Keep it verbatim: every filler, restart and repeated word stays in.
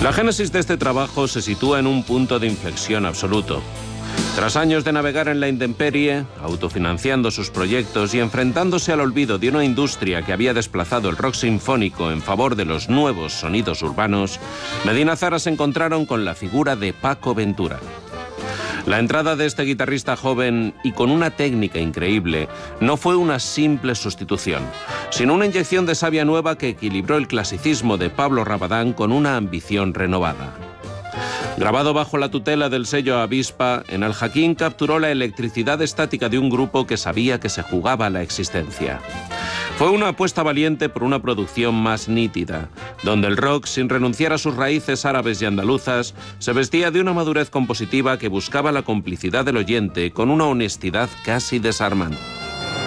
La génesis de este trabajo se sitúa en un punto de inflexión absoluto. Tras años de navegar en la intemperie, autofinanciando sus proyectos y enfrentándose al olvido de una industria que había desplazado el rock sinfónico en favor de los nuevos sonidos urbanos, Medina Zara se encontraron con la figura de Paco Ventura. La entrada de este guitarrista joven y con una técnica increíble no fue una simple sustitución, sino una inyección de savia nueva que equilibró el clasicismo de Pablo Rabadán con una ambición renovada. Grabado bajo la tutela del sello Avispa, en Aljaquín capturó la electricidad estática de un grupo que sabía que se jugaba la existencia. Fue una apuesta valiente por una producción más nítida, donde el rock, sin renunciar a sus raíces árabes y andaluzas, se vestía de una madurez compositiva que buscaba la complicidad del oyente con una honestidad casi desarmante.